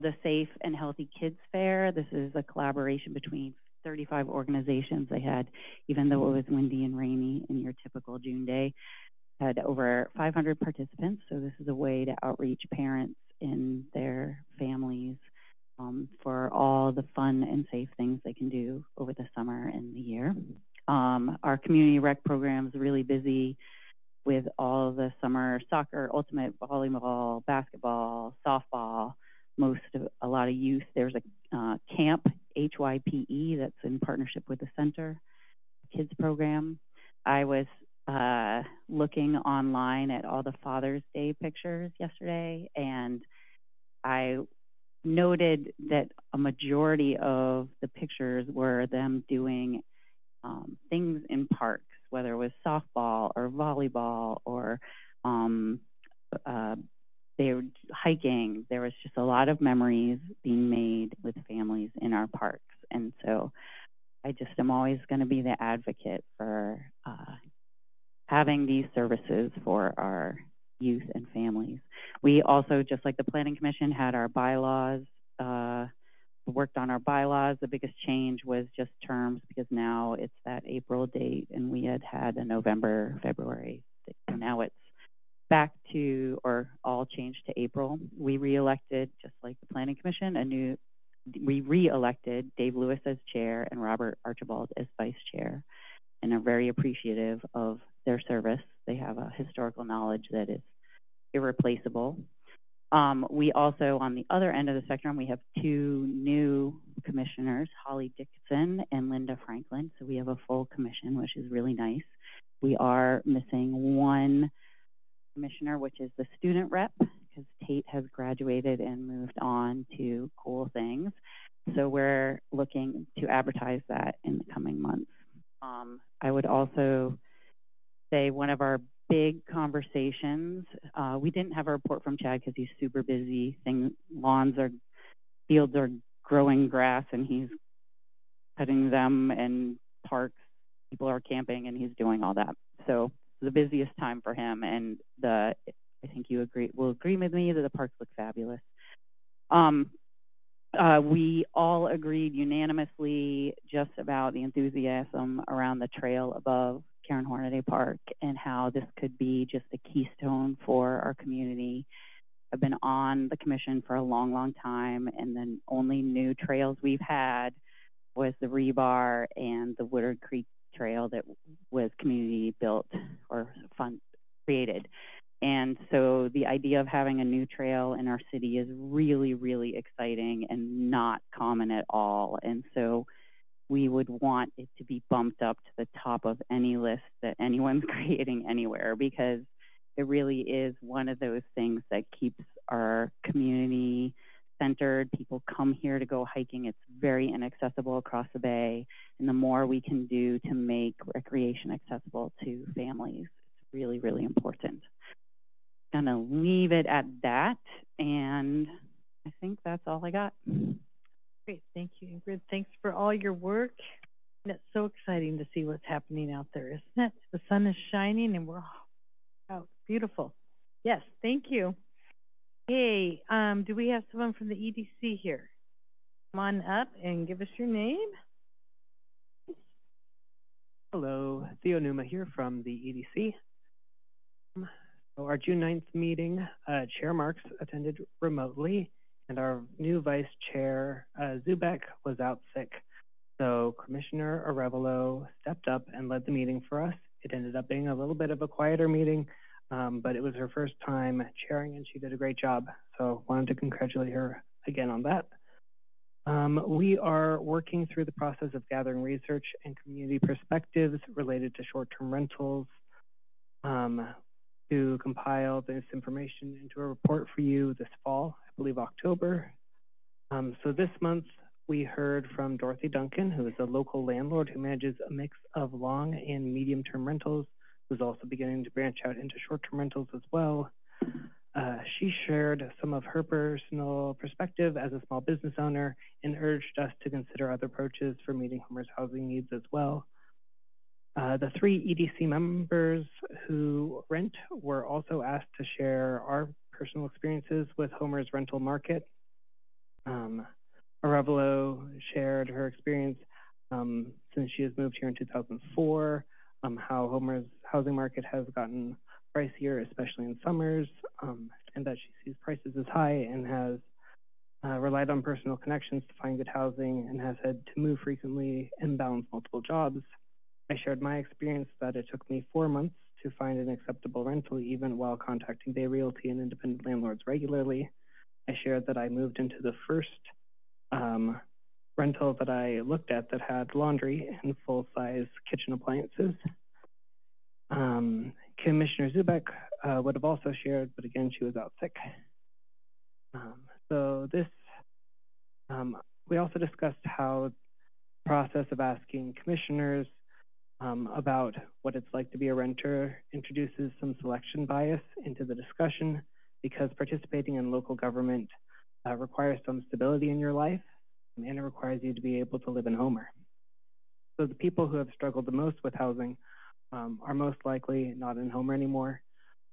the Safe and Healthy Kids Fair. This is a collaboration between 35 organizations. They had, even though it was windy and rainy in your typical June day, had over 500 participants. So this is a way to outreach parents and their families for all the fun and safe things they can do over the summer and the year. Our community rec program is really busy with all the summer soccer, ultimate volleyball, basketball, softball, a lot of youth. There's a camp, HYPE, that's in partnership with the center, kids program. I was looking online at all the Father's Day pictures yesterday, and I noted that a majority of the pictures were them doing things in parks, whether it was softball or volleyball or they were hiking. There was just a lot of memories being made with families in our parks. And so I just am always going to be the advocate for having these services for our youth and families. We also, just like the Planning Commission, had our bylaws, worked on our bylaws. The biggest change was just terms, because now it's that April date and we had a November, February. So now it's back to, or all changed to April. We re-elected, just like the Planning Commission, we re-elected Dave Lewis as chair and Robert Archibald as vice chair, and are very appreciative of their service. They have a historical knowledge that is irreplaceable. We also, on the other end of the spectrum, we have two new commissioners, Holly Dixon and Linda Franklin. So we have a full commission, which is really nice. We are missing one commissioner, which is the student rep, because Tate has graduated and moved on to cool things. So we're looking to advertise that in the coming months. I would also say one of our big conversations, we didn't have a report from Chad because he's super busy. Fields are growing grass and he's cutting them, and parks, people are camping and he's doing all that. So the busiest time for him, and I think you will agree with me that the parks look fabulous. We all agreed unanimously just about the enthusiasm around the trail above Karen Hornaday Park and how this could be just a keystone for our community. I've been on the commission for a long, long time, and the only new trails we've had was the rebar and the Woodard Creek Trail that was community built or created. And so the idea of having a new trail in our city is really, really exciting and not common at all. And so we would want it to be bumped up to the top of any list that anyone's creating anywhere, because it really is one of those things that keeps our community centered. People come here to go hiking. It's very inaccessible across the bay. And the more we can do to make recreation accessible to families, it's really, really important. I'm gonna leave it at that, and I think that's all I got. Great, thank you, Ingrid. Thanks for all your work. And it's so exciting to see what's happening out there, isn't it? The sun is shining and we're out. Beautiful. Yes, thank you. Hey, do we have someone from the EDC here? Come on up and give us your name. Hello, Theo Numa here from the EDC. So our June 9th meeting, Chair Marks attended remotely, and our new Vice Chair, Zubek, was out sick. So Commissioner Arevalo stepped up and led the meeting for us. It ended up being a little bit of a quieter meeting, but it was her first time chairing, and she did a great job. So wanted to congratulate her again on that. We are working through the process of gathering research and community perspectives related to short-term rentals to compile this information into a report for you this fall, I believe October. So this month, we heard from Dorothy Duncan, who is a local landlord who manages a mix of long and medium-term rentals, who's also beginning to branch out into short-term rentals as well. She shared some of her personal perspective as a small business owner and urged us to consider other approaches for meeting Homer's housing needs as well. The 3 EDC members who rent were also asked to share our personal experiences with Homer's rental market. Arevalo shared her experience since she has moved here in 2004, how Homer's housing market has gotten pricier, especially in summers, and that she sees prices as high and has relied on personal connections to find good housing and has had to move frequently and balance multiple jobs. I shared my experience that it took me 4 months to find an acceptable rental, even while contacting Bay Realty and independent landlords regularly. I shared that I moved into the first rental that I looked at that had laundry and full-size kitchen appliances. Commissioner Zubek would have also shared, but again, she was out sick. We also discussed how the process of asking commissioners about what it's like to be a renter introduces some selection bias into the discussion, because participating in local government requires some stability in your life, and it requires you to be able to live in Homer. So the people who have struggled the most with housing are most likely not in Homer anymore,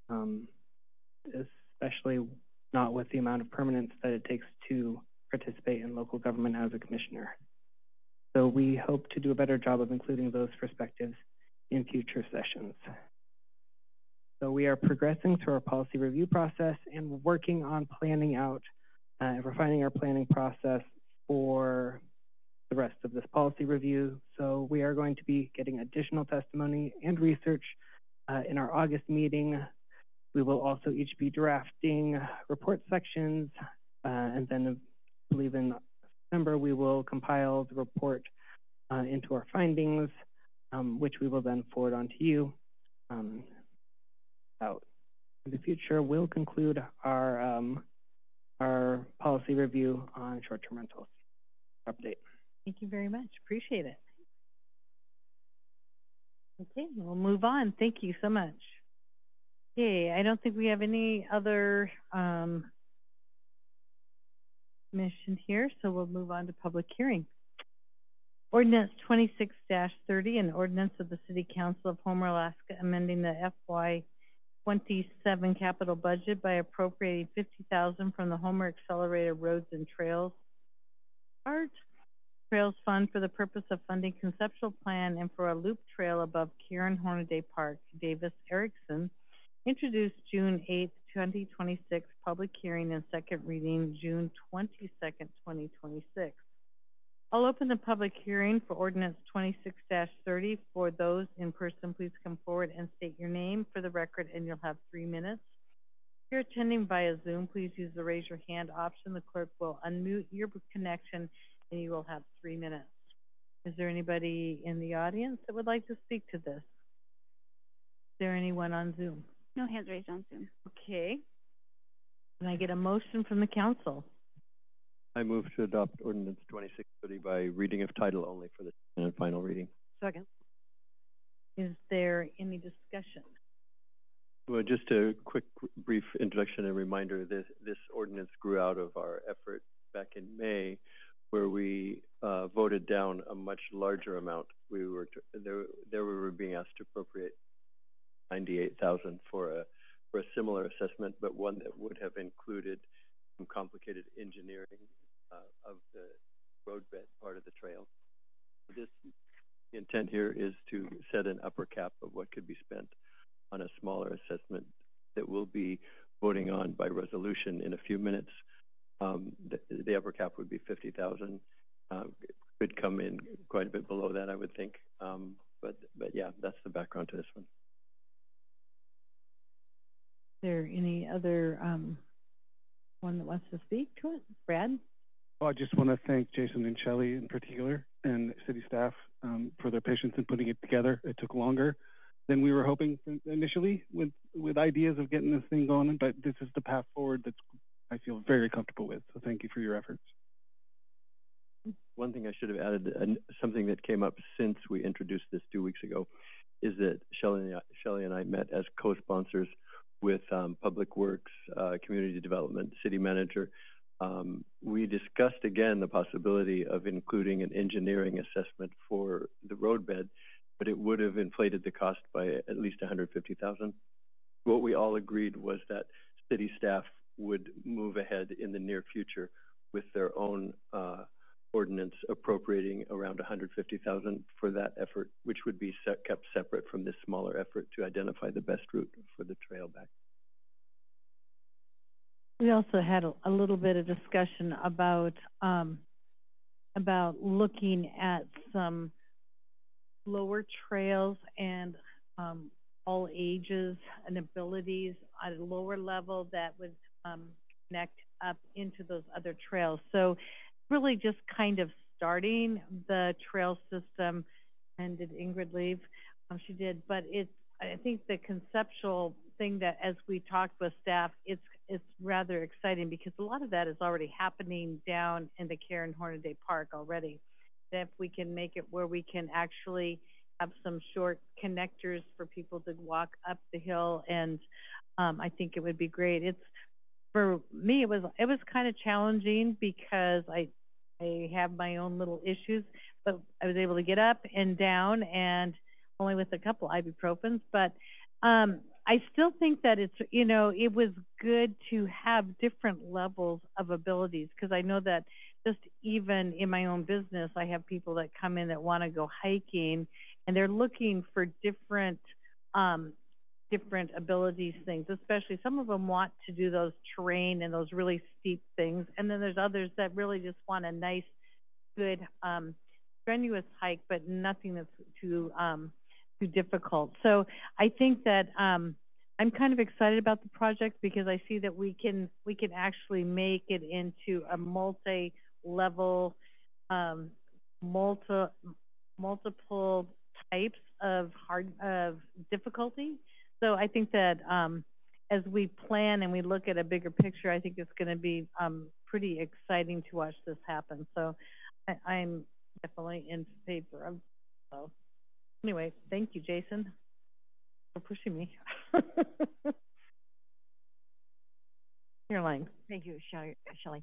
especially not with the amount of permanence that it takes to participate in local government as a commissioner. So we hope to do a better job of including those perspectives in future sessions. So we are progressing through our policy review process and working on planning out and refining our planning process for the rest of this policy review. So we are going to be getting additional testimony and research in our August meeting. We will also each be drafting report sections, and then I believe in September we will compile the report into our findings, which we will then forward on to you. Out in the future, we'll conclude our policy review on short-term rentals. Update. Thank you very much. Appreciate it. Okay, we'll move on. Thank you so much. Okay, I don't think we have any other mission here, so we'll move on to public hearing. Ordinance 26-30, an ordinance of the City Council of Homer, Alaska, amending the FY27 capital budget by appropriating $50,000 from the Homer Accelerated Roads and Trails Fund for the purpose of funding conceptual plan and for a loop trail above Kieran Hornaday Park. Davis Erickson, introduced June 8th, 2026, public hearing and second reading June 22nd, 2026. I'll open the public hearing for ordinance 26-30. For those in person, please come forward and state your name for the record, and you'll have 3 minutes. If you're attending via Zoom, please use the raise your hand option. The clerk will unmute your connection, and you will have 3 minutes. Is there anybody in the audience that would like to speak to this? Is there anyone on Zoom? No hands raised on Zoom. Okay. Can I get a motion from the council? I move to adopt ordinance 2630 by reading of title only for the second and final reading. Second. Is there any discussion? Well, just a quick, brief introduction and reminder. This ordinance grew out of our effort back in May, where we voted down a much larger amount. We were being asked to appropriate $98,000 for a similar assessment, but one that would have included some complicated engineering of the roadbed part of the trail. The intent here is to set an upper cap of what could be spent on a smaller assessment that we'll be voting on by resolution in a few minutes. The upper cap would be $50,000. Could come in quite a bit below that, I would think. But yeah, that's the background to this one. Is there any other one that wants to speak to it? Brad? Well, I just want to thank Jason and Shelley in particular and city staff for their patience in putting it together. It took longer than we were hoping initially with ideas of getting this thing going, but this is the path forward that I feel very comfortable with. So thank you for your efforts. One thing I should have added, something that came up since we introduced this 2 weeks ago, is that Shelley and I met as co-sponsors with Public Works, Community Development, City Manager. We discussed again the possibility of including an engineering assessment for the roadbed, but it would have inflated the cost by at least $150,000. What we all agreed was that city staff would move ahead in the near future with their own ordinance appropriating around $150,000 for that effort, which would be kept separate from this smaller effort to identify the best route for the trail back. We also had a little bit of discussion about looking at some lower trails and all ages and abilities at a lower level that would connect up into those other trails. So really just kind of starting the trail system. And did Ingrid leave? She did, but I think the conceptual thing that as we talked with staff, it's rather exciting because a lot of that is already happening down in the Karen Hornaday Park already. If we can make it where we can actually have some short connectors for people to walk up the hill, and I think it would be great. For me, it was kind of challenging because I have my own little issues, but I was able to get up and down, and only with a couple ibuprofens. But I still think that it was good to have different levels of abilities, because I know that just even in my own business, I have people that come in that want to go hiking, and they're looking for different abilities things, especially some of them want to do those terrain and those really steep things. And then there's others that really just want a nice, good, strenuous hike, but nothing that's too difficult. So I think that I'm kind of excited about the project because I see that we can actually make it into a multi-level, multiple types of difficulty. So I think that as we plan and we look at a bigger picture, I think it's going to be pretty exciting to watch this happen. So I'm definitely in favor of. So anyway, thank you, Jason, for pushing me. Caroline. Thank you, Shelley.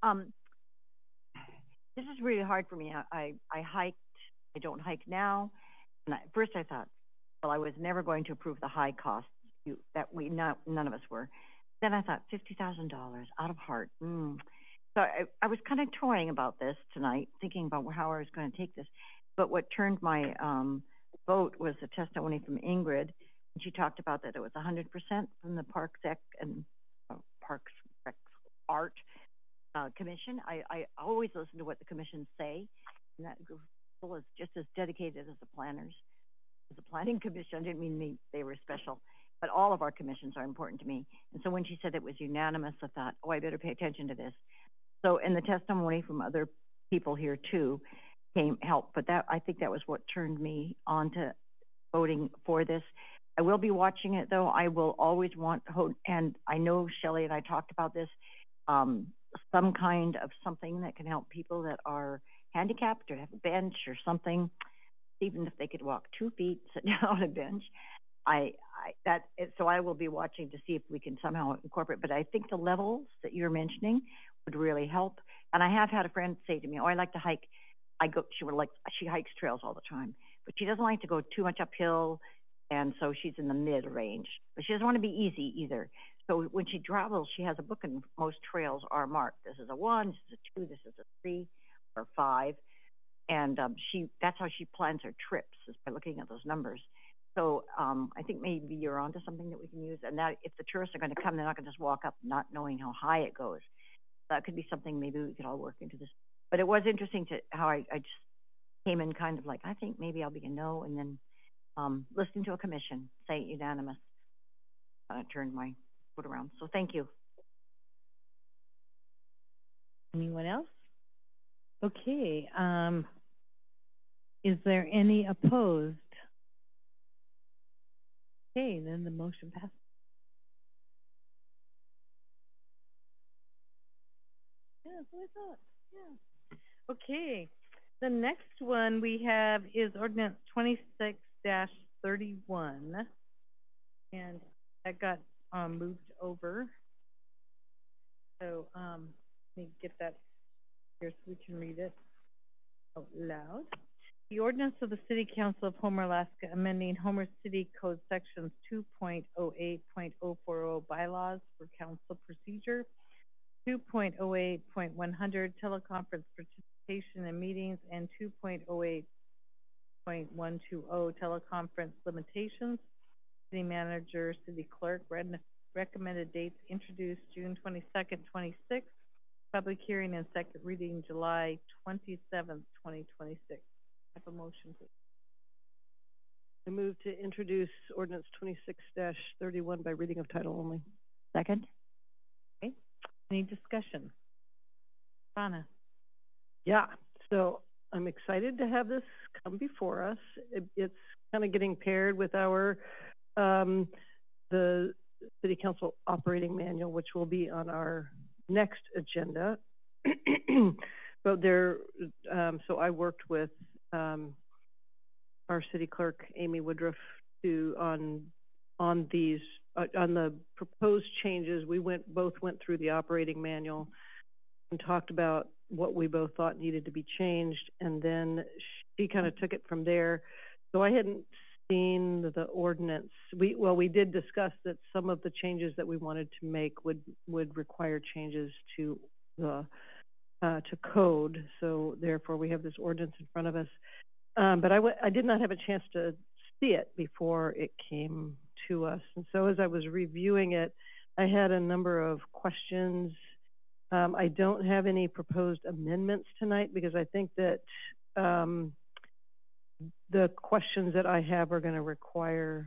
This is really hard for me. I hiked. I don't hike now. And at first I thought, well, I was never going to approve the high costs that none of us were. Then I thought $50,000 out of heart. So I was kind of toying about this tonight, thinking about how I was going to take this. But what turned my vote was a testimony from Ingrid. And she talked about that it was 100% from the Parks Rec and Parks Rec Art Commission. I always listen to what the commissions say, and that group is just as dedicated as the planners. As the planning commission, I didn't mean they were special, but all of our commissions are important to me. And so when she said it was unanimous, I thought, oh, I better pay attention to this. So, and the testimony from other people here too helped, but I think that was what turned me on to voting for this. I will be watching it though. I will always want, and I know Shelley and I talked about this, some kind of something that can help people that are handicapped or have a bench or something, even if they could walk 2 feet, sit down on a bench. So I will be watching to see if we can somehow incorporate, but I think the levels that you're mentioning would really help. And I have had a friend say to me, oh, I like to hike. She hikes trails all the time, but she doesn't like to go too much uphill. And so she's in the mid range, but she doesn't want to be easy either. So when she travels, she has a book and most trails are marked. This is a 1, this is a 2, this is a 3 or 5. And that's how she plans her trips, is by looking at those numbers. So I think maybe you're onto something that we can use. And that if the tourists are going to come, they're not going to just walk up not knowing how high it goes. That could be something maybe we could all work into this. But it was interesting to how I just came in kind of like, I think maybe I'll be a no. And then listening to a commission say unanimous, turned my foot around. So thank you. Anyone else? Okay. Is there any opposed? Okay, then the motion passes. Yeah, that's what I thought. Yeah. Okay. The next one we have is ordinance 26-31, and that got moved over. So let me get that here so we can read it out loud. The ordinance of the City Council of Homer, Alaska, amending Homer City Code sections 2.08.040 bylaws for council procedure, 2.08.100 teleconference participation participation in meetings, and 2.08.120 teleconference limitations. City manager, city clerk, recommended dates introduced June 22nd, 26th, public hearing and second reading July 27th, 2026. Have a motion, please. I move to introduce ordinance 26-31 by reading of title only. Second? Okay. Any discussion? Donna? Yeah, so I'm excited to have this come before us. It's kind of getting paired with our the City Council operating manual, which will be on our next agenda. But so I worked with our city clerk, Amy Woodruff, on the proposed changes. We both went through the operating manual and talked about what we both thought needed to be changed, and then she kind of took it from there. So I hadn't seen the ordinance. We did discuss that some of the changes that we wanted to make would require changes to the to code. So therefore, we have this ordinance in front of us. But I did not have a chance to see it before it came to us. And so as I was reviewing it, I had a number of questions. I don't have any proposed amendments tonight because I think that the questions that I have are going to require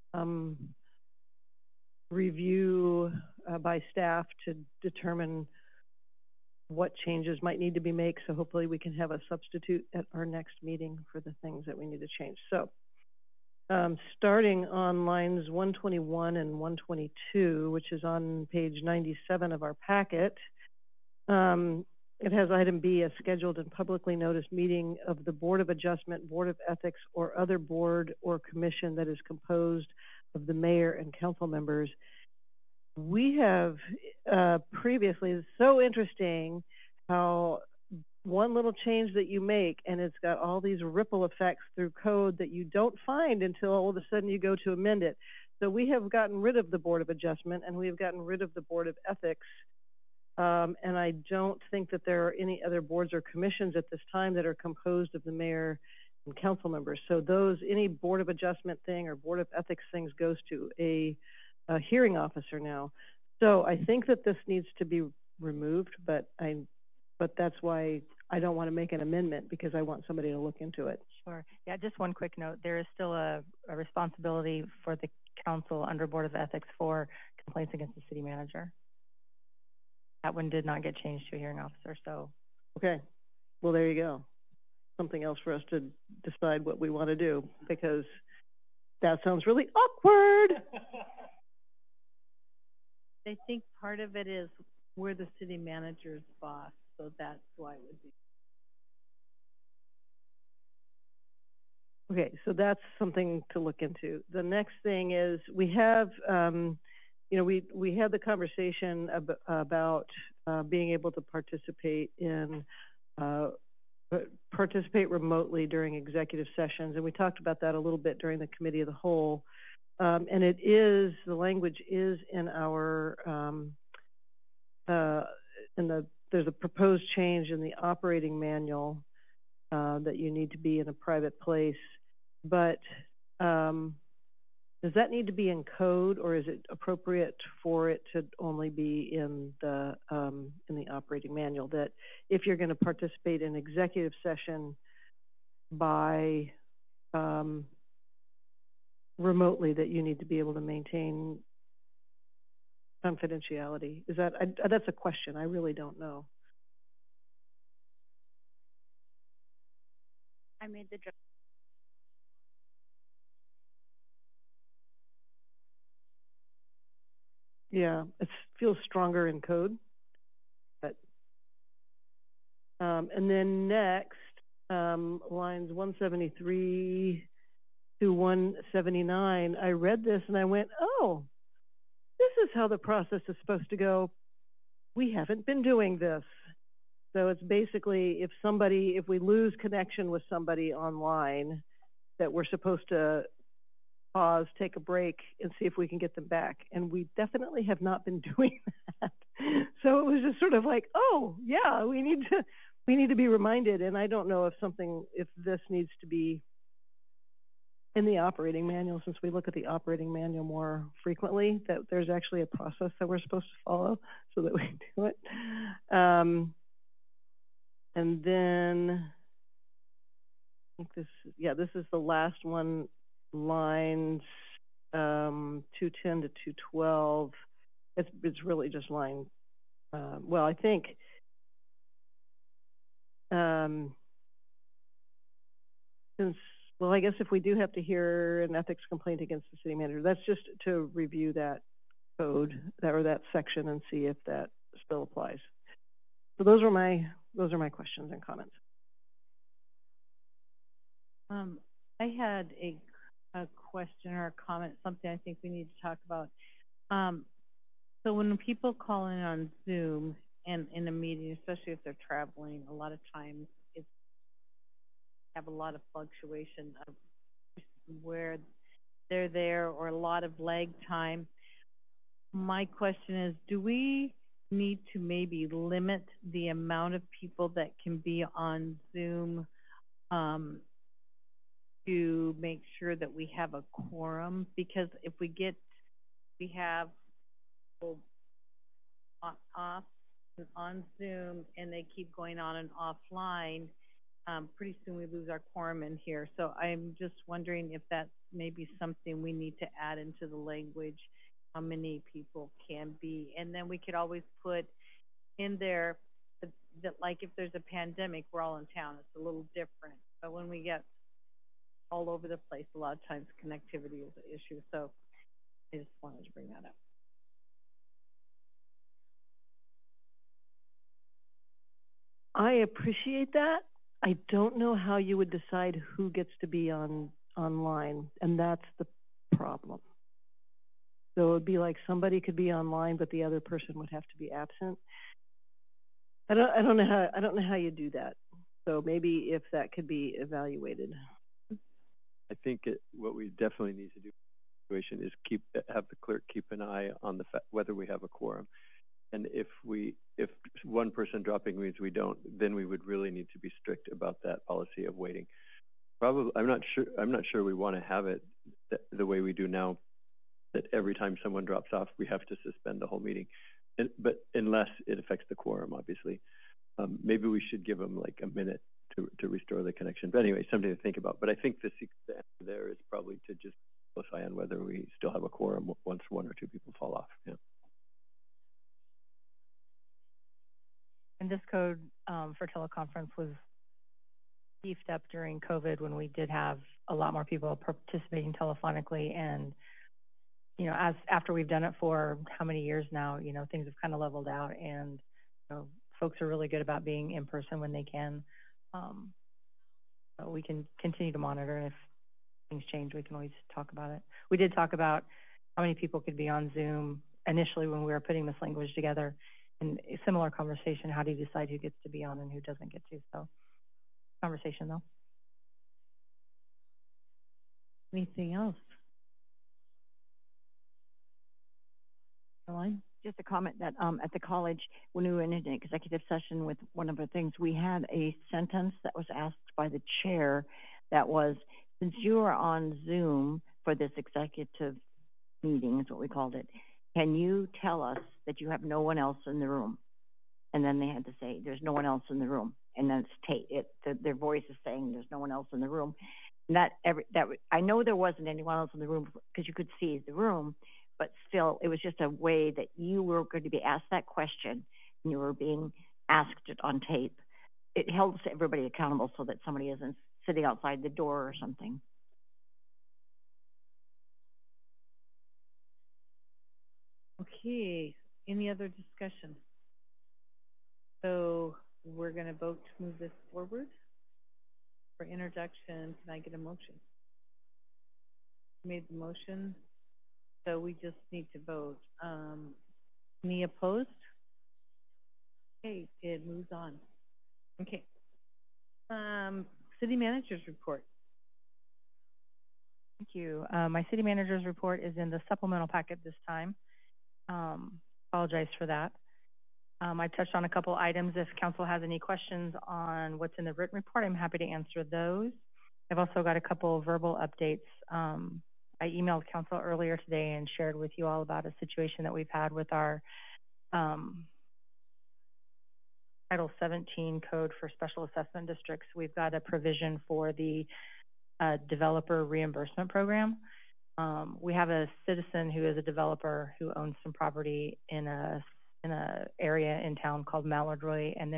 review by staff to determine what changes might need to be made. So hopefully we can have a substitute at our next meeting for the things that we need to change. So starting on lines 121 and 122, which is on page 97 of our packet, it has item B, a scheduled and publicly noticed meeting of the Board of Adjustment, Board of Ethics, or other board or commission that is composed of the mayor and council members. We have previously, it's so interesting how one little change that you make and it's got all these ripple effects through code that you don't find until all of a sudden you go to amend it. So we have gotten rid of the Board of Adjustment and we have gotten rid of the Board of Ethics. And I don't think that there are any other boards or commissions at this time that are composed of the mayor and council members. So any Board of Adjustment thing or Board of Ethics things goes to a hearing officer now. So I think that this needs to be removed, but that's why I don't want to make an amendment because I want somebody to look into it. Sure. Yeah, just one quick note. There is still a responsibility for the council under Board of Ethics for complaints against the city manager. That one did not get changed to a hearing officer, so. Okay, well, there you go. Something else for us to decide what we want to do, because that sounds really awkward. I think part of it is we're the city manager's boss, so that's why it would be. Okay, so that's something to look into. The next thing is we have, we had the conversation about being able to participate remotely during executive sessions, and we talked about that a little bit during the committee of the whole. And the language is in our there's a proposed change in the operating manual that you need to be in a private place, but does that need to be in code, or is it appropriate for it to only be in the operating manual? That if you're going to participate in executive session by remotely, that you need to be able to maintain confidentiality. That's a question. I really don't know. I made the Yeah, it feels stronger in code. But and then next, lines 173 to 179, I read this and I went, oh, this is how the process is supposed to go. We haven't been doing this. So it's basically if we lose connection with somebody online, that we're supposed to pause, take a break, and see if we can get them back. And we definitely have not been doing that. So it was just sort of like, oh, yeah, we need to we need to be reminded, and I don't know if this needs to be in the operating manual, since we look at the operating manual more frequently, that there's actually a process that we're supposed to follow so that we do it. And then I think this is the last one, lines 210 to 212. It's really just line, well, I think I guess if we do have to hear an ethics complaint against the city manager, that's just to review that code or that section and see if that still applies. So those are my questions and comments. I had a question or a comment, something I think we need to talk about. So when people call in on Zoom and in a meeting, especially if they're traveling, a lot of times have a lot of fluctuation of where they're there or a lot of lag time. My question is, do we need to maybe limit the amount of people that can be on Zoom to make sure that we have a quorum? Because if we have people off on Zoom and they keep going on and offline, pretty soon we lose our quorum in here. So I'm just wondering if that's maybe something we need to add into the language, how many people can be. And then we could always put in there that like if there's a pandemic, we're all in town, it's a little different. But when we get all over the place, a lot of times connectivity is an issue. So I just wanted to bring that up. I appreciate that. I don't know how you would decide who gets to be online, and that's the problem. So it would be like somebody could be online, but the other person would have to be absent. I don't know how you do that. So maybe if that could be evaluated. I think what we definitely need to do is have the clerk keep an eye on the fact whether we have a quorum. And if one person dropping means we don't, then we would really need to be strict about that policy of waiting. Probably, I'm not sure we want to have it the way we do now, that every time someone drops off, we have to suspend the whole meeting. But unless it affects the quorum, obviously, maybe we should give them like a minute to restore the connection. But anyway, something to think about. But I think the answer there is probably to just keep an eye on whether we still have a quorum once one or two people fall off. Yeah. And this code for teleconference was beefed up during COVID when we did have a lot more people participating telephonically. And, you know, after we've done it for how many years now, you know, things have kind of leveled out, and, you know, folks are really good about being in person when they can. So we can continue to monitor, and if things change, we can always talk about it. We did talk about how many people could be on Zoom initially when we were putting this language together. And a similar conversation, how do you decide who gets to be on and who doesn't get to? So, conversation though. Anything else? Caroline? Just a comment that at the college, when we were in an executive session with one of the things, we had a sentence that was asked by the chair that was, since you are on Zoom for this executive meeting, is what we called it, can you tell us that you have no one else in the room? And then they had to say, there's no one else in the room. And then their voice is saying there's no one else in the room. And I know there wasn't anyone else in the room because you could see the room, but still it was just a way that you were going to be asked that question and you were being asked it on tape. It held everybody accountable so that somebody isn't sitting outside the door or something. Okay, any other discussion? So we're going to vote to move this forward. For introduction, can I get a motion? Made the motion, so we just need to vote. Any opposed? Okay, it moves on. Okay. City manager's report. Thank you. My city manager's report is in the supplemental packet this time. Apologize for that. I've touched on a couple items. If council has any questions on what's in the written report, I'm happy to answer those. I've also got a couple verbal updates. I emailed council earlier today and shared with you all about a situation that we've had with our Title 17 code for special assessment districts. We've got a provision for the developer reimbursement program. We have a citizen who is a developer who owns some property in a area in town called Mallard Way, and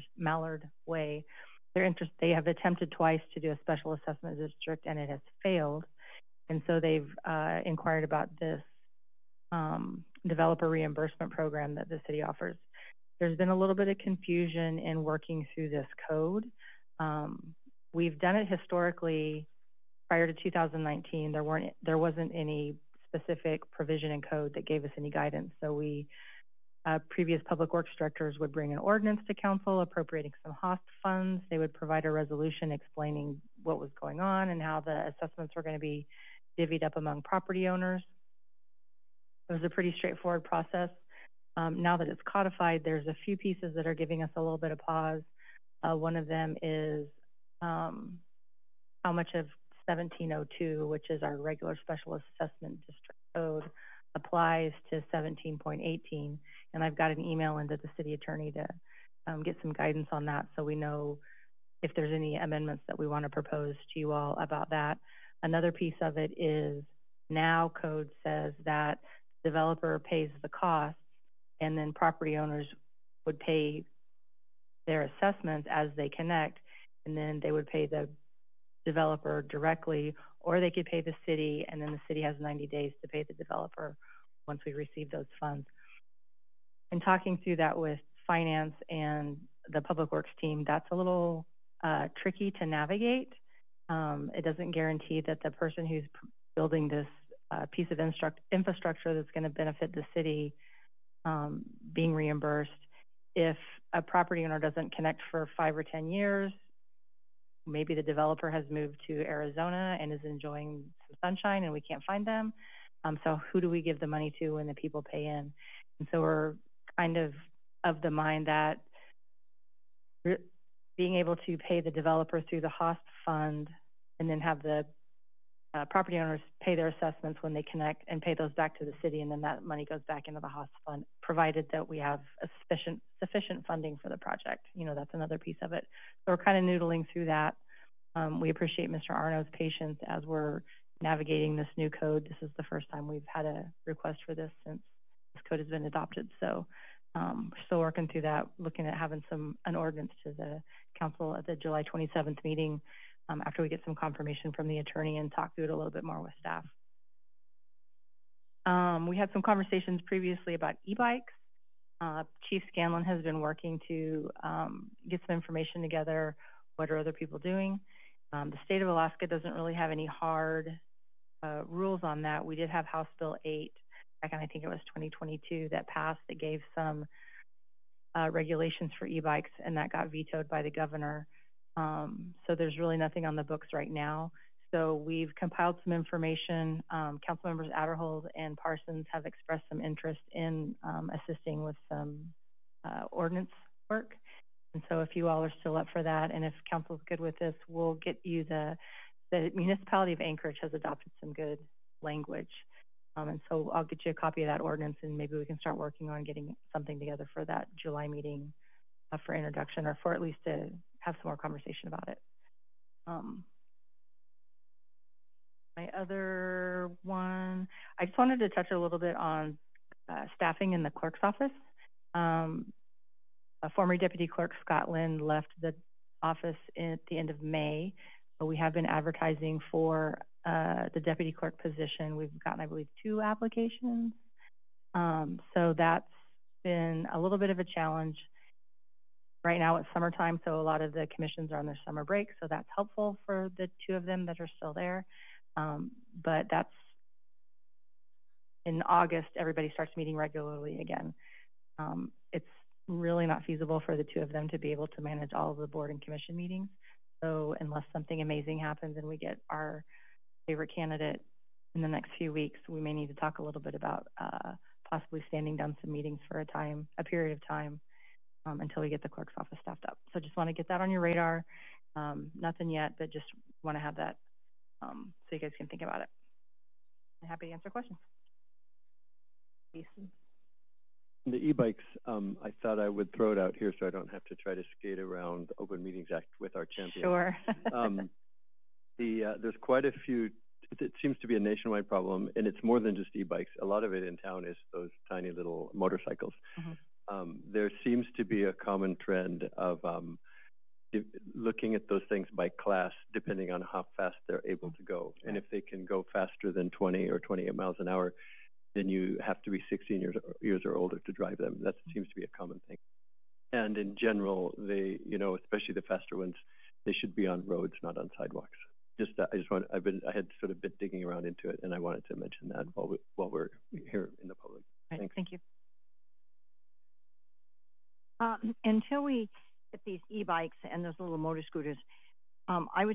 they have attempted twice to do a special assessment district, and it has failed. And so they've inquired about this developer reimbursement program that the city offers. There's been a little bit of confusion in working through this code. We've done it historically. Prior to 2019, there wasn't any specific provision in code that gave us any guidance. So previous public works directors would bring an ordinance to council appropriating some HOST funds. They would provide a resolution explaining what was going on and how the assessments were going to be divvied up among property owners. It was a pretty straightforward process. Now that it's codified, there's a few pieces that are giving us a little bit of pause. One of them is how much of 1702, which is our regular special assessment district code, applies to 17.18. And I've got an email into the city attorney to get some guidance on that, so we know if there's any amendments that we want to propose to you all about that. Another piece of it is now code says that developer pays the cost, and then property owners would pay their assessments as they connect, and then they would pay the developer directly, or they could pay the city, and then the city has 90 days to pay the developer once we receive those funds. And talking through that with finance and the public works team, that's a little tricky to navigate. It doesn't guarantee that the person who's building this piece of infrastructure that's going to benefit the city being reimbursed. If a property owner doesn't connect for 5 or 10 years, maybe the developer has moved to Arizona and is enjoying some sunshine and we can't find them. So who do we give the money to when the people pay in? And so we're kind of the mind that being able to pay the developer through the HOST fund and then have the property owners pay their assessments when they connect and pay those back to the city, and then that money goes back into the HOST fund, provided that we have a sufficient funding for the project. You know, that's another piece of it. So we're kind of noodling through that. We appreciate Mr. Arno's patience as we're navigating this new code. This is the first time we've had a request for this since this code has been adopted. So we're still working through that, looking at having an ordinance to the council at the July 27th meeting after we get some confirmation from the attorney and talk through it a little bit more with staff. We had some conversations previously about e-bikes. Chief Scanlon has been working to get some information together. What are other people doing? The state of Alaska doesn't really have any hard rules on that. We did have House Bill 8 back in, I think it was 2022, that passed, that gave some regulations for e-bikes, and that got vetoed by the governor. So there's really nothing on the books right now. So we've compiled some information. Council members Adderhold and Parsons have expressed some interest in assisting with some ordinance work. And so if you all are still up for that, and if council's good with this, we'll get you the municipality of Anchorage has adopted some good language. And so I'll get you a copy of that ordinance, and maybe we can start working on getting something together for that July meeting for introduction, or for at least to have some more conversation about it. My other one, I just wanted to touch a little bit on staffing in the clerk's office. Former Deputy Clerk Scott Lynn left the office at the end of May, but we have been advertising for the deputy clerk position. We've gotten, I believe, 2 applications. So that's been a little bit of a challenge. Right now it's summertime, so a lot of the commissions are on their summer break, so that's helpful for the 2 of them that are still there. But that's in August, everybody starts meeting regularly again. It's really not feasible for the 2 of them to be able to manage all of the board and commission meetings. So unless something amazing happens and we get our favorite candidate in the next few weeks, we may need to talk a little bit about possibly standing down some meetings for a period of time, until we get the clerk's office staffed up. So just want to get that on your radar. Nothing yet, but just want to have that so you guys can think about it. I'm happy to answer questions. Jason. The e-bikes, I thought I would throw it out here so I don't have to try to skate around the Open Meetings Act with our champion. Sure. There's quite a few, it seems to be a nationwide problem, and it's more than just e-bikes. A lot of it in town is those tiny little motorcycles. Mm-hmm. There seems to be a common trend of looking at those things by class, depending on how fast they're able to go. And if they can go faster than 20 or 28 miles an hour, then you have to be 16 years or older to drive them. That seems to be a common thing. And in general, they, especially the faster ones, they should be on roads, not on sidewalks. I had sort of been digging around into it, and I wanted to mention that while we're here in the public. Right, thank you. Until we get these e-bikes and those little motor scooters, I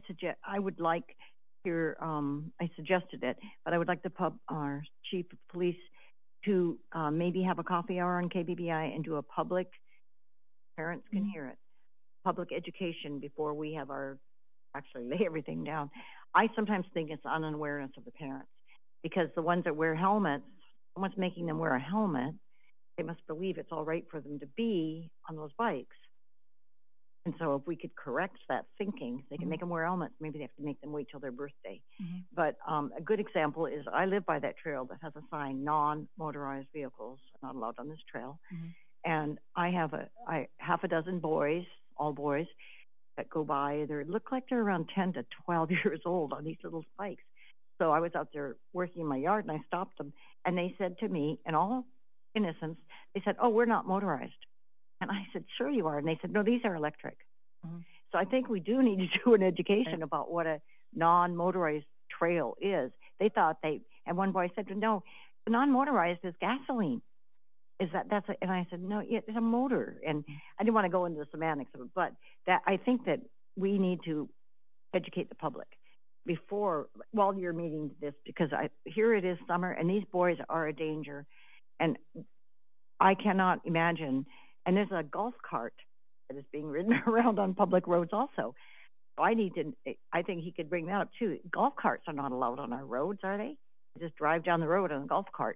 suggested it, but I would like our chief of police to maybe have a coffee hour on KBBI and do a public, parents can hear it, public education before we have actually lay everything down. I sometimes think it's unawareness of the parents, because the ones that wear helmets, someone's making them wear a helmet, they must believe it's all right for them to be on those bikes. And so if we could correct that thinking, they can make them wear helmets. Maybe they have to make them wait till their birthday. But a good example is I live by that trail that has a sign, non-motorized vehicles are not allowed on this trail. And I have half a dozen boys, all boys, that go by. They look like they're around 10 to 12 years old on these little bikes. So I was out there working in my yard, and I stopped them. And they said to me, in all innocence, they said, "Oh, we're not motorized." And I said, "Sure you are." And they said, "No, these are electric." So I think we do need to do an education about what a non-motorized trail is. They thought and one boy said, "No, non-motorized is gasoline." And I said, "No, it's a motor." And I didn't want to go into the semantics of it, but I think that we need to educate the public while you're meeting this, because here it is summer and these boys are a danger. And I cannot imagine. And there's a golf cart that is being ridden around on public roads also. So I think he could bring that up too. Golf carts are not allowed on our roads, are they? You just drive down the road on a golf cart.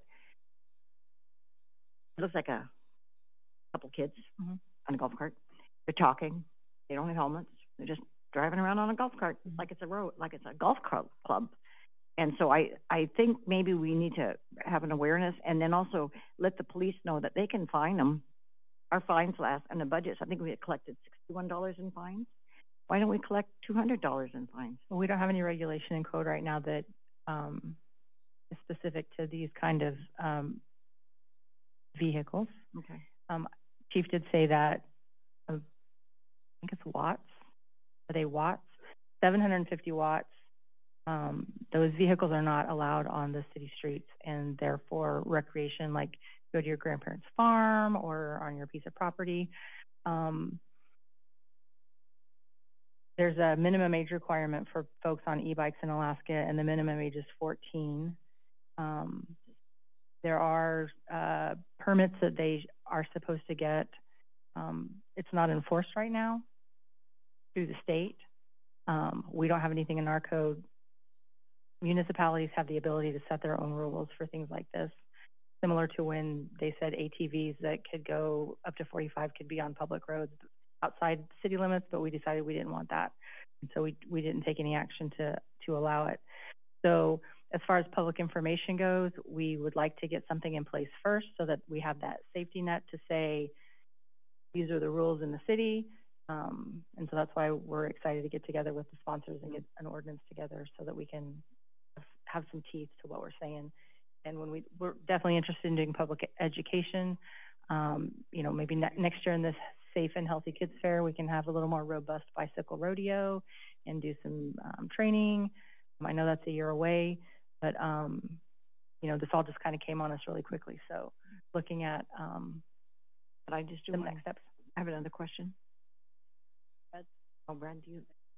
It looks like a couple kids on a golf cart. They're talking. They don't have helmets. They're just driving around on a golf cart like it's a road, like it's a golf club. And so I think maybe we need to have an awareness, and then also let the police know that they can fine them. Our fines and the budgets, I think we had collected $61 in fines. Why don't we collect $200 in fines? Well, we don't have any regulation in code right now that is specific to these kind of vehicles. Okay. Chief did say that, I think it's watts. Are they watts? 750 watts. Those vehicles are not allowed on the city streets, and therefore recreation, like go to your grandparents' farm or on your piece of property. There's a minimum age requirement for folks on e-bikes in Alaska, and the minimum age is 14. There are permits that they are supposed to get. It's not enforced right now through the state. We don't have anything in our code. Municipalities have the ability to set their own rules for things like this, similar to when they said ATVs that could go up to 45 could be on public roads outside city limits, but we decided we didn't want that. And so we didn't take any action to allow it. So as far as public information goes, we would like to get something in place first so that we have that safety net to say, these are the rules in the city. And so that's why we're excited to get together with the sponsors and get an ordinance together so that we can have some teeth to what we're saying. And when we're definitely interested in doing public education, maybe next year in this Safe and Healthy Kids Fair, we can have a little more robust bicycle rodeo and do some training. I know that's a year away, but this all just kind of came on us really quickly. So looking at but I just do the next steps. I have another question. Brad, do you?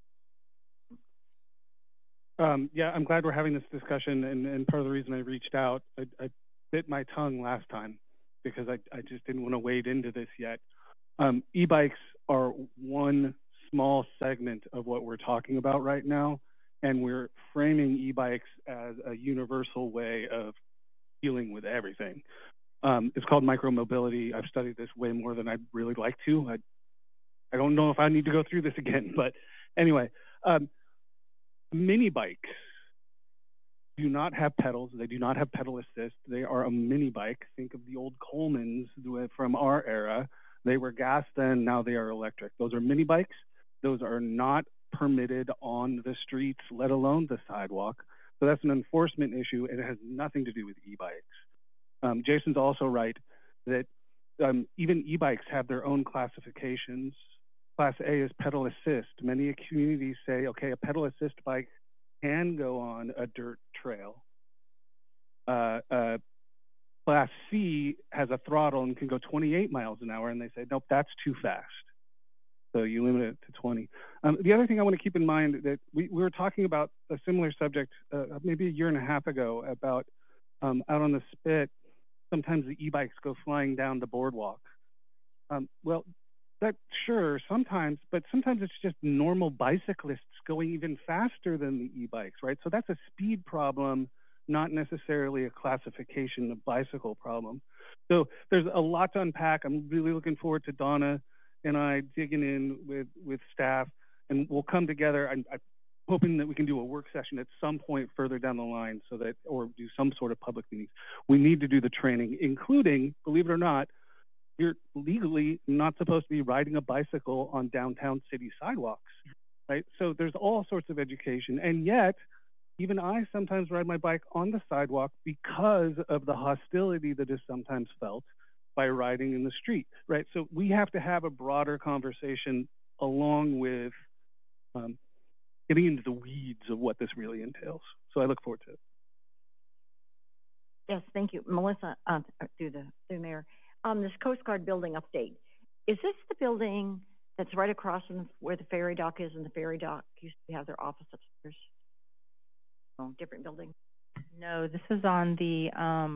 Yeah, I'm glad we're having this discussion, and part of the reason I reached out, I bit my tongue last time because I just didn't want to wade into this yet. E-bikes are one small segment of what we're talking about right now, and we're framing e-bikes as a universal way of dealing with everything. It's called micromobility. I've studied this way more than I'd really like to. I don't know if I need to go through this again, but anyway, mini bikes do not have pedals. They do not have pedal assist. They are a mini bike. Think of the old Colemans from our era. They were gas then, now they are electric. Those are mini bikes. Those are not permitted on the streets, let alone the sidewalk. So that's an enforcement issue, and it has nothing to do with e-bikes. Jason's also right that even e-bikes have their own classifications. Class A is pedal assist. Many communities say, okay, a pedal assist bike can go on a dirt trail. Class C has a throttle and can go 28 miles an hour, and they say, nope, that's too fast. So you limit it to 20. The other thing I want to keep in mind that we were talking about a similar subject maybe a year and a half ago about out on the spit, sometimes the e-bikes go flying down the boardwalk. Well, that sure, sometimes, but sometimes it's just normal bicyclists going even faster than the e-bikes, right? So that's a speed problem, not necessarily a classification of bicycle problem. So there's a lot to unpack. I'm really looking forward to Donna and I digging in with staff, and we'll come together. I'm hoping that we can do a work session at some point further down the line, so that, or do some sort of public meetings. We need to do the training, including, believe it or not, you're legally not supposed to be riding a bicycle on downtown city sidewalks, right? So there's all sorts of education, and yet even I sometimes ride my bike on the sidewalk because of the hostility that is sometimes felt by riding in the street, right? So we have to have a broader conversation along with getting into the weeds of what this really entails. So I look forward to it. Yes, thank you. Melissa, through the mayor. This Coast Guard building update. Is this the building that's right across from where the ferry dock is, and the ferry dock used to have their office upstairs? Oh, different building? No, this is on the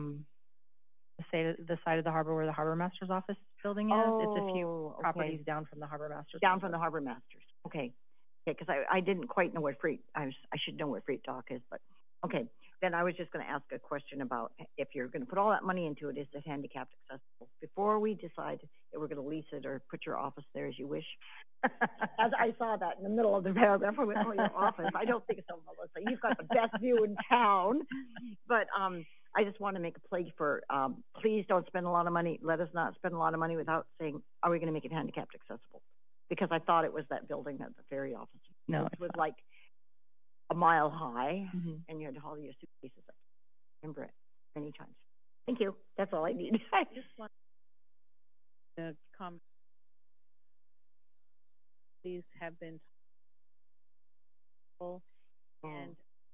side of the harbor where the harbor master's office building is. It's a few properties down from the harbor master's. Down from the harbor master's. Okay. Okay, because I didn't quite know what freight. I should know what freight dock is, but okay. Then I was just going to ask a question about if you're going to put all that money into it, is it handicapped accessible? Before we decide if we're going to lease it or put your office there as you wish. As I saw that in the middle of the paragraph, I went, oh, your office. I don't think so, Melissa. You've got the best view in town. But I just want to make a plea for, please don't spend a lot of money. Let us not spend a lot of money without saying, are we going to make it handicapped accessible? Because I thought it was that building that the ferry office. No, it was like a mile high, and you had to haul your suitcases up. Remember it many times. Thank you. That's all I need. I just want to comment. These have been and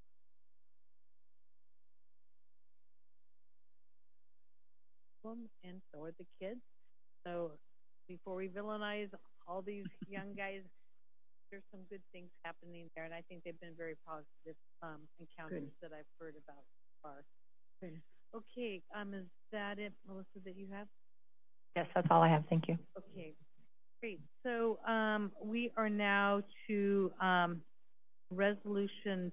so are the kids. So before we villainize all these young guys, there's some good things happening there, and I think they've been very positive encounters that I've heard about so far. Okay, is that it, Melissa, that you have? Yes, that's all I have. Thank you. Okay, great. So we are now to Resolution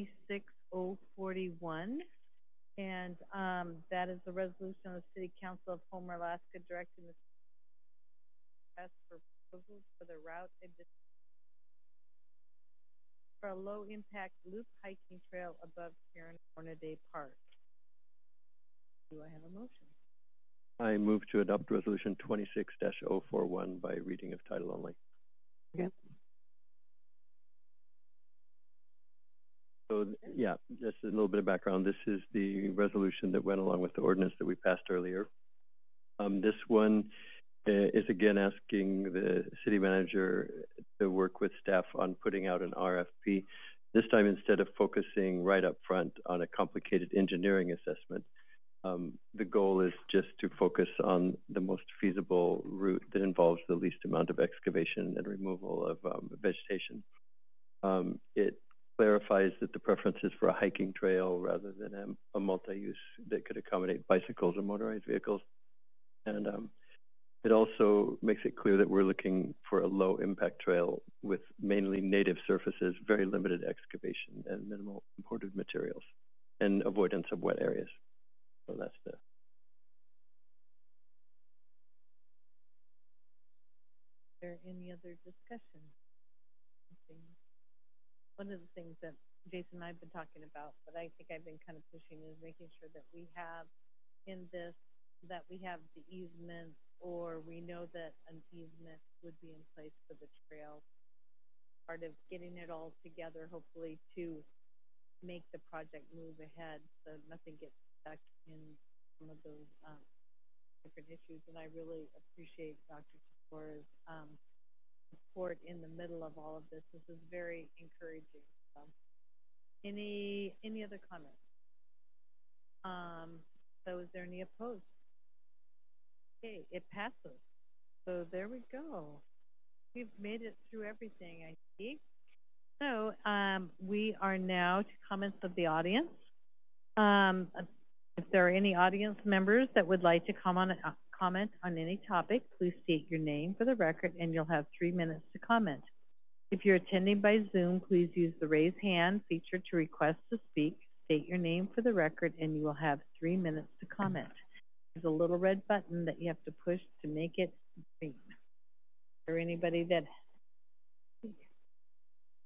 26041, and that is the resolution of the City Council of Homer, Alaska, directing the request for proposals for the route for a low-impact loop hiking trail above Hornaday Park. Do I have a motion? I move to adopt Resolution 26-041 by reading of title only. Okay. So, yeah, just a little bit of background. This is the resolution that went along with the ordinance that we passed earlier. This one is again asking the city manager to work with staff on putting out an RFP. This time, instead of focusing right up front on a complicated engineering assessment, the goal is just to focus on the most feasible route that involves the least amount of excavation and removal of vegetation. It clarifies that the preference is for a hiking trail rather than a multi-use that could accommodate bicycles or motorized vehicles. And It also makes it clear that we're looking for a low impact trail with mainly native surfaces, very limited excavation and minimal imported materials, and avoidance of wet areas. So that's the. Is there any other discussion? One of the things that Jason and I have been talking about, but I think I've been kind of pushing, is making sure that we have in this, that we have the easement, or we know that an easement would be in place for the trail. Part of getting it all together, hopefully, to make the project move ahead so nothing gets stuck in some of those different issues. And I really appreciate Dr. Tafora's support in the middle of all of this. This is very encouraging. So, any other comments? So is there any opposed? Okay, it passes. So there we go. We've made it through everything, I see. So we are now to comments of the audience. If there are any audience members that would like to comment on any topic, please state your name for the record, and you'll have 3 minutes to comment. If you're attending by Zoom, please use the raise hand feature to request to speak. State your name for the record, and you will have 3 minutes to comment. There's a little red button that you have to push to make it green. Is there anybody that